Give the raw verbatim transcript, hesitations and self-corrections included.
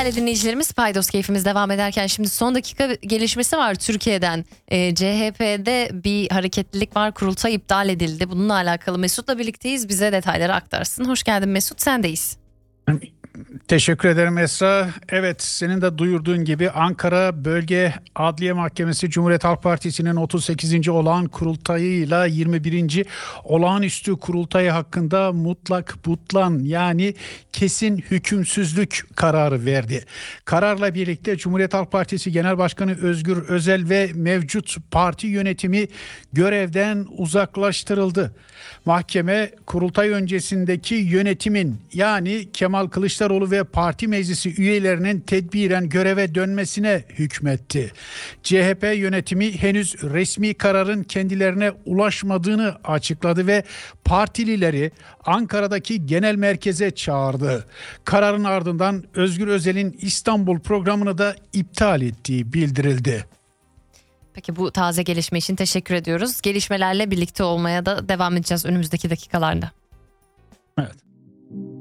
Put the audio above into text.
değerli dinleyicilerimiz, Paydos keyfimiz devam ederken şimdi son dakika gelişmesi var Türkiye'den. E, C H P'de bir hareketlilik var, kurultay iptal edildi. Bununla alakalı Mesut'la birlikteyiz, bize detayları aktarsın. Hoş geldin Mesut, sendeyiz. Teşekkür ederim Esra. Evet, senin de duyurduğun gibi Ankara Bölge Adliye Mahkemesi Cumhuriyet Halk Partisi'nin otuz sekizinci olağan kurultayıyla yirmi birinci olağanüstü kurultayı hakkında mutlak butlan yani kesin hükümsüzlük kararı verdi. Kararla birlikte Cumhuriyet Halk Partisi Genel Başkanı Özgür Özel ve mevcut parti yönetimi görevden uzaklaştırıldı. Mahkeme kurultay öncesindeki yönetimin yani Kemal Kılıçdaroğlu ve parti meclisi üyelerinin tedbiren göreve dönmesine hükmetti. C H P yönetimi henüz resmi kararın kendilerine ulaşmadığını açıkladı ve partilileri Ankara'daki genel merkeze çağırdı. Kararın ardından Özgür Özel'in İstanbul programını da iptal ettiği bildirildi. Peki, bu taze gelişme için teşekkür ediyoruz. Gelişmelerle birlikte olmaya da devam edeceğiz önümüzdeki dakikalarda. Evet.